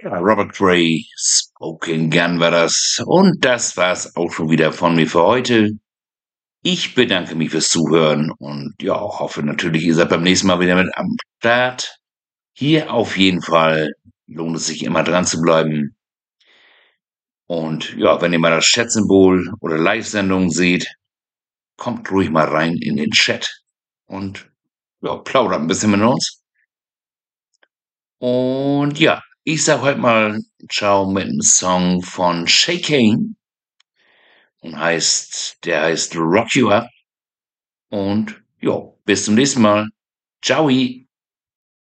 Ja, Robert Gray, Smoking Gun war das. Und das war's auch schon wieder von mir für heute. Ich bedanke mich fürs Zuhören und ja, hoffe natürlich, ihr seid beim nächsten Mal wieder mit am Start. Hier auf jeden Fall lohnt es sich immer dran zu bleiben. Und ja, wenn ihr mal das Chat-Symbol oder Live-Sendungen seht, kommt ruhig mal rein in den Chat und ja, plaudert ein bisschen mit uns. Und ja, ich sag heute mal ciao mit einem Song von Shaking und der heißt Rock You Up. Und ja, bis zum nächsten Mal. Ciao.